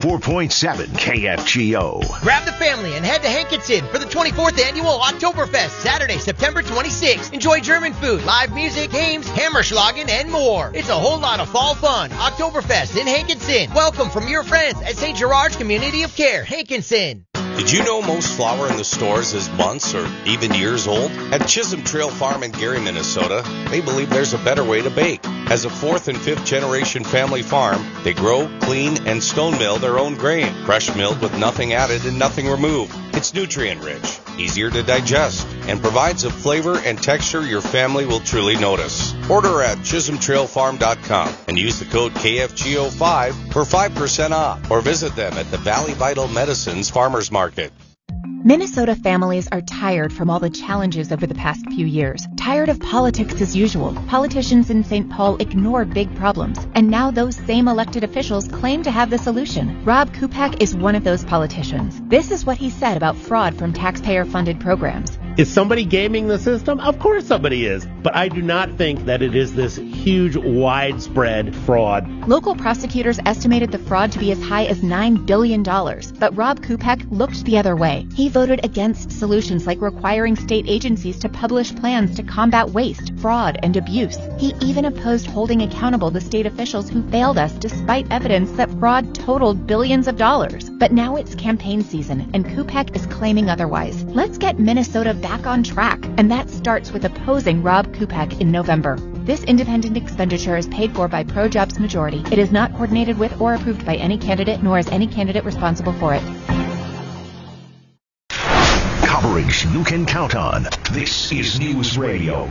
4.7 KFGO. Grab the family and head to Hankinson for the 24th Annual Oktoberfest, Saturday, September 26th. Enjoy German food, live music, games, Hammerschlagen, and more. It's a whole lot of fall fun. Oktoberfest in Hankinson. Welcome from your friends at St. Gerard's Community of Care, Hankinson. Did you know most flour in the stores is months or even years old? At Chisholm Trail Farm in Gary, Minnesota, they believe there's a better way to bake. As a 4th and 5th generation family farm, they grow, clean, and stone mill their own grain, fresh milled with nothing added and nothing removed. It's nutrient rich, easier to digest, and provides a flavor and texture your family will truly notice. Order at chisholmtrailfarm.com and use the code KFGO5 for 5% off, or visit them at the Valley Vital Medicines Farmers Market. Minnesota families are tired from all the challenges over the past few years. Tired of politics as usual. Politicians in St. Paul ignore big problems, and now those same elected officials claim to have the solution. Rob Kupak is one of those politicians. This is what he said about fraud from taxpayer-funded programs. Is somebody gaming the system? Of course somebody is. But I do not think that it is this huge, widespread fraud. Local prosecutors estimated the fraud to be as high as $9 billion. But Rob Kupak looked the other way. He voted against solutions like requiring state agencies to publish plans to combat waste, fraud, and abuse. He even opposed holding accountable the state officials who failed us despite evidence that fraud totaled billions of dollars. But now it's campaign season, and Kupak is claiming otherwise. Let's get Minnesota back on track, and that starts with opposing Rob Kupak in November. This independent expenditure is paid for by ProJobs Majority. It is not coordinated with or approved by any candidate, nor is any candidate responsible for it. Coverage you can count on. This is News Radio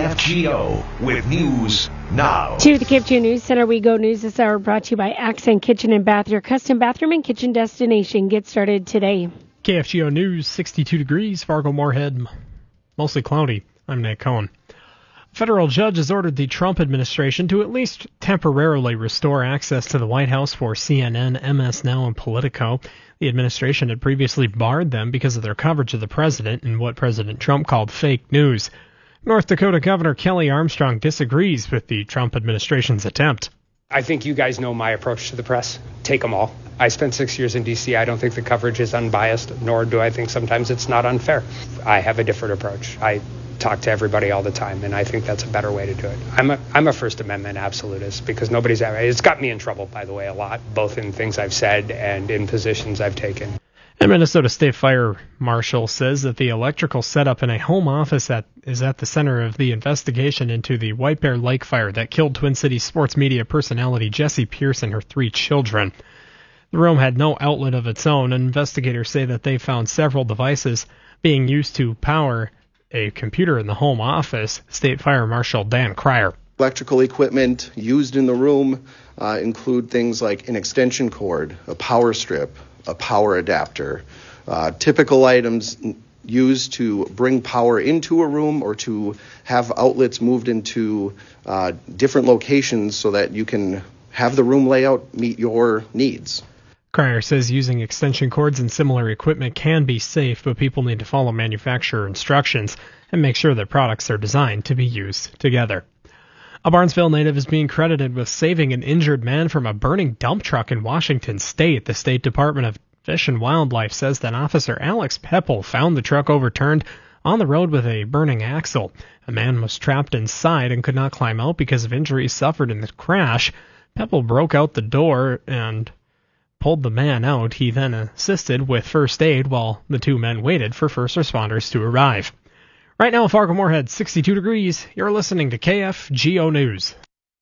KFGO with news now. To the KFGO News Center we go. News this hour brought to you by Accent Kitchen and Bath, your custom bathroom and kitchen destination. Get started today. KFGO News, 62 degrees, Fargo-Moorhead, mostly cloudy. I'm Nick Cohen. A federal judge has ordered the Trump administration to at least temporarily restore access to the White House for CNN, MS Now, and Politico. The administration had previously barred them because of their coverage of the president and what President Trump called fake news. North Dakota Governor Kelly Armstrong disagrees with the Trump administration's attempt. I think you guys know my approach to the press. Take them all. I spent 6 years in D.C. I don't think the coverage is unbiased, nor do I think sometimes it's not unfair. I have a different approach. I talk to everybody all the time, and I think that's a better way to do it. I'm a First Amendment absolutist because it's got me in trouble, by the way, a lot, both in things I've said and in positions I've taken. And Minnesota State Fire Marshal says that the electrical setup in a home office is at the center of the investigation into the White Bear Lake fire that killed Twin Cities sports media personality Jessie Pierce and her 3 children. The room had no outlet of its own, and investigators say that they found several devices being used to power a computer in the home office. State Fire Marshal Dan Cryer. Electrical equipment used in the room include things like an extension cord, a power strip, a power adapter, typical items used to bring power into a room or to have outlets moved into different locations so that you can have the room layout meet your needs. Cryer says using extension cords and similar equipment can be safe, but people need to follow manufacturer instructions and make sure that products are designed to be used together. A Barnesville native is being credited with saving an injured man from a burning dump truck in Washington State. The State Department of Fish and Wildlife says that Officer Alex Peppel found the truck overturned on the road with a burning axle. A man was trapped inside and could not climb out because of injuries suffered in the crash. Peppel broke out the door and pulled the man out. He then assisted with first aid while the 2 men waited for first responders to arrive. Right now, Fargo-Moorhead, 62 degrees. You're listening to KFGO News.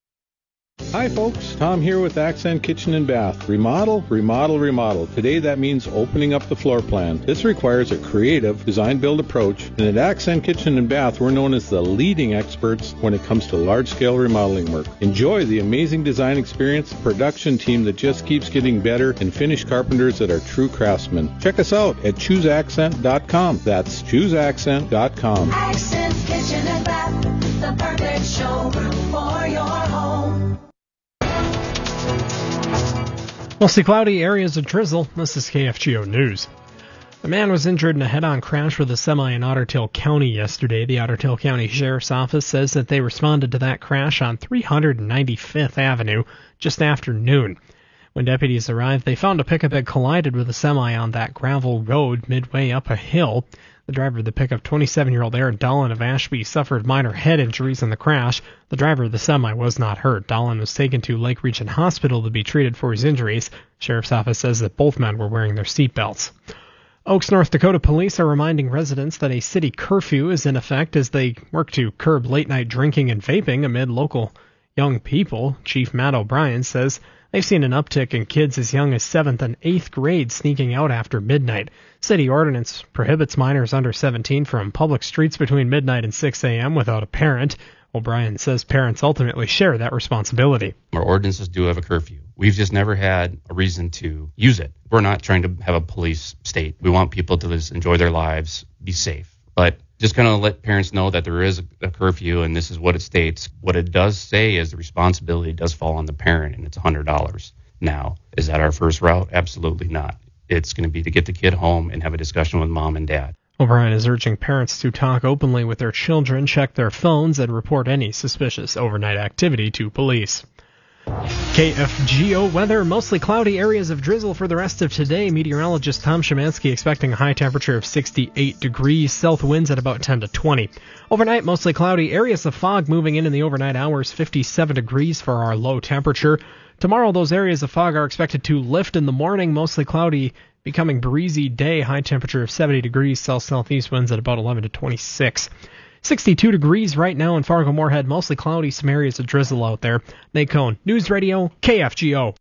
Hi folks, Tom here with Accent Kitchen and Bath. Remodel, remodel, remodel. Today that means opening up the floor plan. This requires a creative design-build approach, and at Accent Kitchen and Bath we're known as the leading experts when it comes to large-scale remodeling work. Enjoy the amazing design experience, production team that just keeps getting better, and finished carpenters that are true craftsmen. Check us out at chooseaccent.com. That's chooseaccent.com. Accent Kitchen and Bath, the perfect showroom for your home. Mostly cloudy, areas of drizzle. This is KFGO News. A man was injured in a head-on crash with a semi in Otter Tail County yesterday. The Otter Tail County Sheriff's Office says that they responded to that crash on 395th Avenue just after noon. When deputies arrived, they found a pickup had collided with a semi on that gravel road midway up a hill. The driver of the pickup, 27-year-old Aaron Dolan of Ashby, suffered minor head injuries in the crash. The driver of the semi was not hurt. Dolan was taken to Lake Region Hospital to be treated for his injuries. Sheriff's office says that both men were wearing their seatbelts. Oaks, North Dakota police are reminding residents that a city curfew is in effect as they work to curb late-night drinking and vaping amid local young people. Chief Matt O'Brien says they've seen an uptick in kids as young as 7th and 8th grade sneaking out after midnight. City ordinance prohibits minors under 17 from public streets between midnight and 6 a.m. without a parent. O'Brien says parents ultimately share that responsibility. Our ordinances do have a curfew. We've just never had a reason to use it. We're not trying to have a police state. We want people to just enjoy their lives, be safe. But just kind of let parents know that there is a curfew and this is what it states. What it does say is the responsibility does fall on the parent, and it's $100. Now, is that our first route? Absolutely not. It's going to be to get the kid home and have a discussion with mom and dad. O'Brien is urging parents to talk openly with their children, check their phones, and report any suspicious overnight activity to police. KFGO weather, mostly cloudy, areas of drizzle for the rest of today. Meteorologist Tom Szymanski expecting a high temperature of 68 degrees, south winds at about 10 to 20. Overnight, mostly cloudy, areas of fog moving in the overnight hours, 57 degrees for our low temperature. Tomorrow, those areas of fog are expected to lift in the morning, mostly cloudy, becoming breezy day, high temperature of 70 degrees, south-southeast winds at about 11 to 26. 62 degrees right now in Fargo-Moorhead, mostly cloudy, some areas of drizzle out there. Nate Cohn, News Radio, KFGO.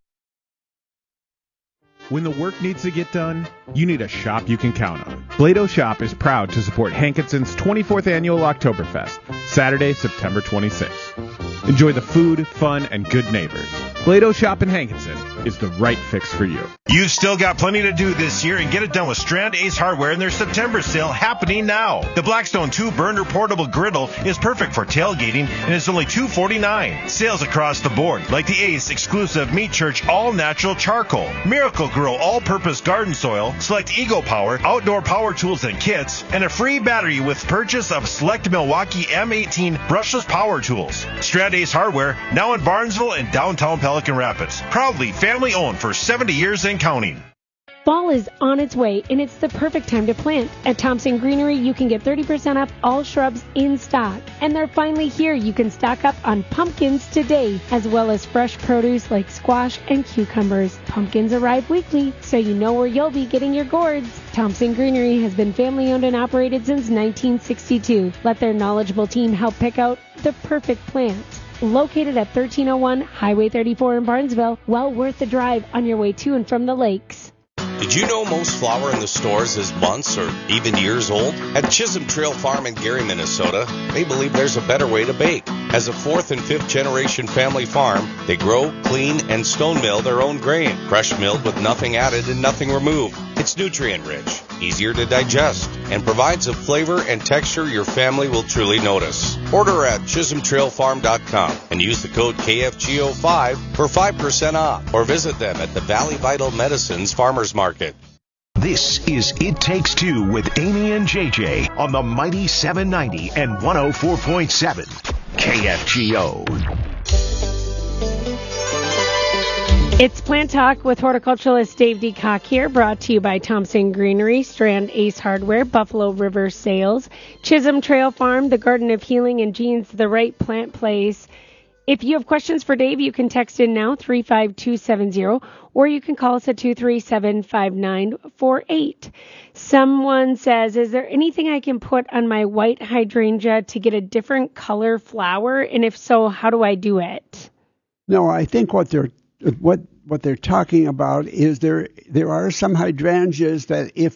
When the work needs to get done, you need a shop you can count on. Blado Shop is proud to support Hankinson's 24th Annual Oktoberfest, Saturday, September 26th. Enjoy the food, fun, and good neighbors. Blado Shop in Hankinson is the right fix for you. You've still got plenty to do this year, and get it done with Strand Ace Hardware and their September sale happening now. The Blackstone 2-burner portable griddle is perfect for tailgating and is only $249. Sales across the board, like the Ace exclusive Meat Church all-natural charcoal, Miracle Grow all-purpose garden soil, select Eagle Power outdoor power tools and kits, and a free battery with purchase of select Milwaukee M18 brushless power tools. Strand Ace Hardware, now in Barnesville and downtown Pelican Rapids. Proudly family-owned for 70 years and counting. Fall is on its way, and it's the perfect time to plant. At Thompson Greenery, you can get 30% off all shrubs in stock. And they're finally here. You can stock up on pumpkins today, as well as fresh produce like squash and cucumbers. Pumpkins arrive weekly, so you know where you'll be getting your gourds. Thompson Greenery has been family-owned and operated since 1962. Let their knowledgeable team help pick out the perfect plants. Located at 1301 Highway 34 in Barnesville, well worth the drive on your way to and from the lakes. Did you know most flour in the stores is months or even years old? At Chisholm Trail Farm in Gary, Minnesota, they believe there's a better way to bake. As a 4th and 5th generation family farm, they grow, clean, and stone mill their own grain, fresh milled with nothing added and nothing removed. It's nutrient rich, easier to digest, and provides a flavor and texture your family will truly notice. Order at ChisholmTrailFarm.com and use the code KFGO5 for 5% off, or visit them at the Valley Vital Medicines Farmers Market. This is It Takes Two with Amy and JJ on the mighty 790 and 104.7 KFGO. It's Plant Talk with horticulturalist Dave DeCock here, brought to you by Thompson Greenery, Strand Ace Hardware, Buffalo River Sales, Chisholm Trail Farm, the Garden of Healing, and Gene's The Right Plant Place. If you have questions for Dave, you can text in now, 35270, or you can call us at 237-5948. Someone says, is there anything I can put on my white hydrangea to get a different color flower? And if so, how do I do it? No, I think what they're talking about is there are some hydrangeas that if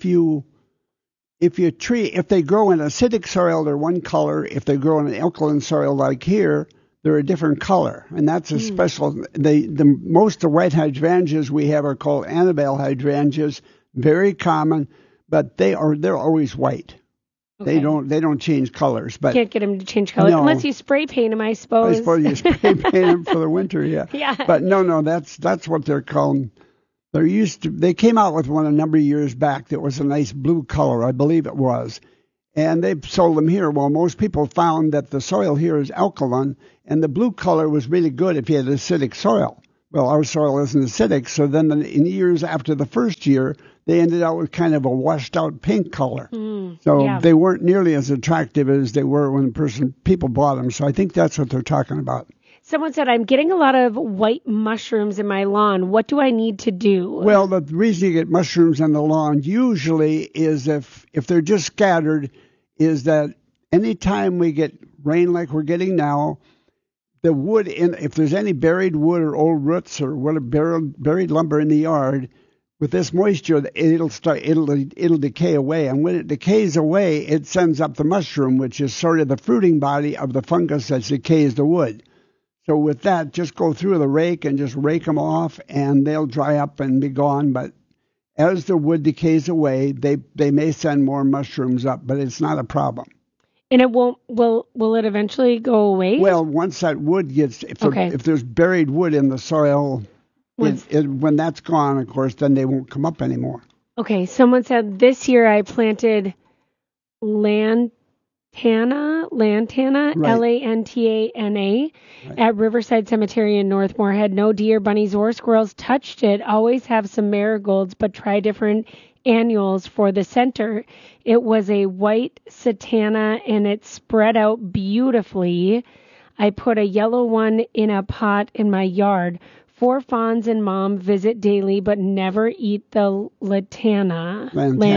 they grow in acidic soil, they're one color. If they grow in an alkaline soil like here, they're a different color, and that's a special. The most of the white hydrangeas we have are called Annabelle hydrangeas, very common, but they're always white. Okay. They don't change colors, but can't get them to change colors unless you spray paint them, I suppose. I suppose you spray paint them for the winter, yeah. Yeah. But no, that's what they're called. They came out with one a number of years back that was a nice blue color, I believe it was. And they sold them here. Well, most people found that the soil here is alkaline, and the blue color was really good if you had acidic soil. Well, our soil isn't acidic, so then in years after the first year, they ended out with kind of a washed-out pink color. So they weren't nearly as attractive as they were when people bought them. So I think that's what they're talking about. Someone said, I'm getting a lot of white mushrooms in my lawn. What do I need to do? Well, the reason you get mushrooms on the lawn usually is if they're just scattered, is that anytime we get rain like we're getting now, the wood, if there's any buried wood or old roots or buried lumber in the yard, with this moisture, it'll decay away. And when it decays away, it sends up the mushroom, which is sort of the fruiting body of the fungus that decays the wood. So with that, just go through the rake and just rake them off, and they'll dry up and be gone. But as the wood decays away, they may send more mushrooms up, but it's not a problem. And it won't. Will it eventually go away? Well, once that wood gets, if there's buried wood in the soil, when that's gone, of course, then they won't come up anymore. Okay. Someone said this year I planted lantana, right. Lantana, at Riverside Cemetery in North Moorhead. No deer, bunnies, or squirrels touched it. Always have some marigolds, but try different annuals for the center. It was a white satana, and it spread out beautifully. I put a yellow one in a pot in my yard. 4 fawns and mom visit daily, but never eat the lantana.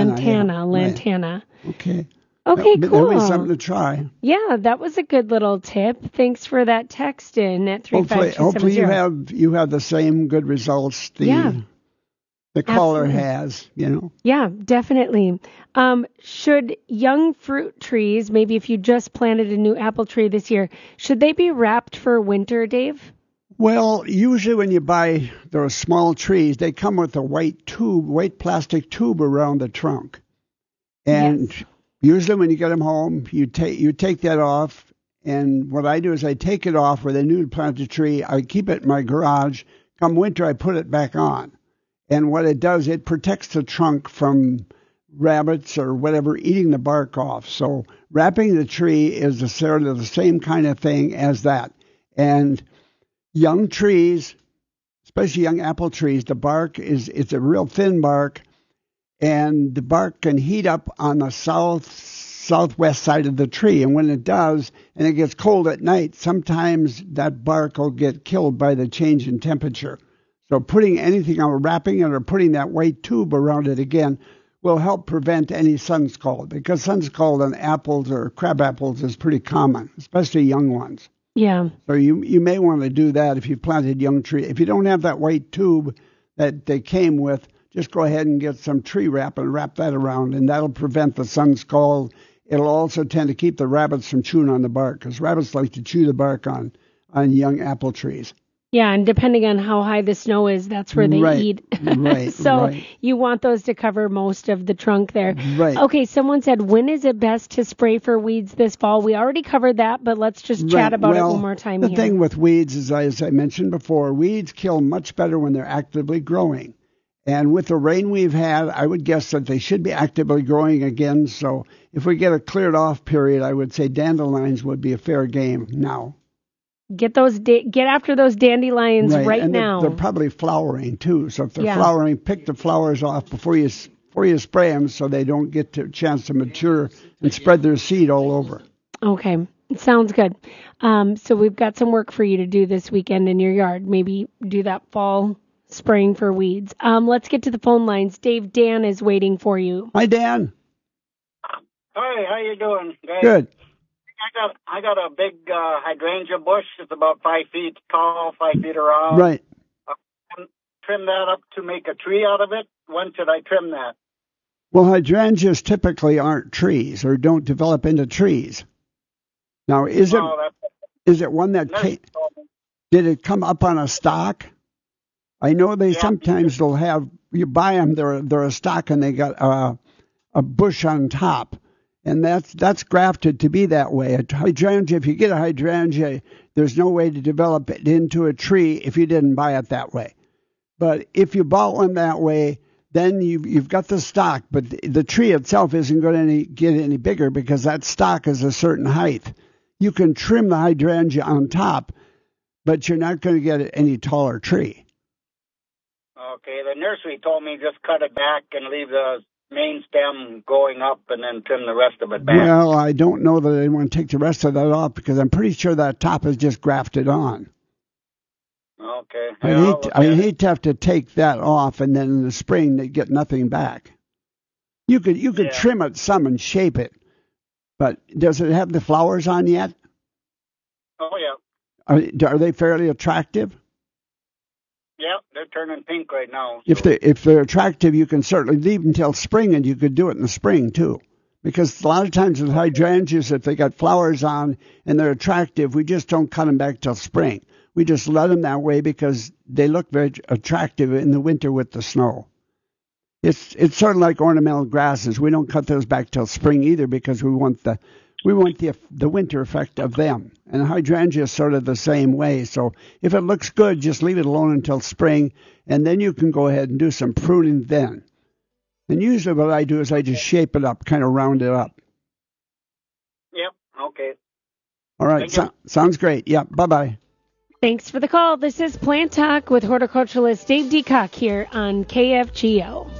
Lantana. Okay. Okay, but cool. Always something to try. Yeah, that was a good little tip. Thanks for that text in at 35270. Hopefully you have the same good results the caller has, Yeah, definitely. Should young fruit trees, maybe if you just planted a new apple tree this year, should they be wrapped for winter, Dave? Well, usually when you buy those small trees, they come with a white plastic tube around the trunk. And usually when you get them home, you take that off. And what I do is I take it off with a new planted tree. I keep it in my garage. Come winter, I put it back on. And what it does, it protects the trunk from rabbits or whatever eating the bark off. So wrapping the tree is sort of the same kind of thing as that. And young trees, especially young apple trees, the bark it's a real thin bark, and the bark can heat up on the southwest side of the tree. And when it does, and it gets cold at night, sometimes that bark will get killed by the change in temperature. So putting anything on, wrapping it or putting that white tube around it again will help prevent any sun scald, because sun scald on apples or crab apples is pretty common, especially young ones. Yeah. So you may want to do that if you planted young tree. If you don't have that white tube that they came with, just go ahead and get some tree wrap and wrap that around, and that'll prevent the sun scald. It'll also tend to keep the rabbits from chewing on the bark, because rabbits like to chew the bark on young apple trees. Yeah, and depending on how high the snow is, that's where they eat. Right. So you want those to cover most of the trunk there. Right. Okay, someone said, when is it best to spray for weeds this fall? We already covered that, but let's just chat about it one more time the here. The thing with weeds is, as I mentioned before, weeds kill much better when they're actively growing. And with the rain we've had, I would guess that they should be actively growing again. So if we get a cleared off period, I would say dandelions would be a fair game now. Get after those dandelions right and now. They're probably flowering too. So if they're flowering, pick the flowers off before you spray them, so they don't get a chance to mature and spread their seed all over. Okay, sounds good. So we've got some work for you to do this weekend in your yard. Maybe do that fall spraying for weeds. Let's get to the phone lines. Dave, Dan is waiting for you. Hi, Dan. Hi, how you doing, guys? Good. I got a big hydrangea bush. It's about 5 feet tall, 5 feet around. Right. Trim that up to make a tree out of it. When should I trim that? Well, hydrangeas typically aren't trees or don't develop into trees. Now, is it one that did it come up on a stalk? I know sometimes they'll have, you buy them, they're a stalk and they got a bush on top. And that's grafted to be that way. A hydrangea, if you get a hydrangea, there's no way to develop it into a tree if you didn't buy it that way. But if you bought one that way, then you've got the stalk, but the tree itself isn't going to get any bigger because that stalk is a certain height. You can trim the hydrangea on top, but you're not going to get any taller tree. Okay, the nursery told me just cut it back and leave the main stem going up and then trim the rest of it back. Well, I don't know that I want to take the rest of that off because I'm pretty sure that top is just grafted on. Okay. I hate to have to take that off and then in the spring they get nothing back. You could trim it some and shape it, but does it have the flowers on yet? Oh, yeah. Are they fairly attractive? Yep, they're turning pink right now. So. If they're attractive, you can certainly leave until spring, and you could do it in the spring too. Because a lot of times with hydrangeas, if they got flowers on and they're attractive, we just don't cut them back till spring. We just let them that way because they look very attractive in the winter with the snow. It's sort of like ornamental grasses. We don't cut those back till spring either because we want the winter effect of them. And hydrangea is sort of the same way. So if it looks good, just leave it alone until spring, and then you can go ahead and do some pruning then. And usually what I do is I just shape it up, kind of round it up. Yep, okay. All right, sounds great. Yep, bye-bye. Thanks for the call. This is Plant Talk with horticulturalist Dave Deacock here on KFGO.